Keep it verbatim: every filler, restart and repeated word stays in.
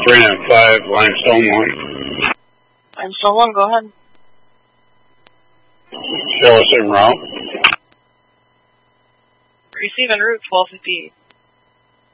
three nine five, Limestone one. Limestone one, go ahead. Show us en route. Receive en route, twelve fifty-eight.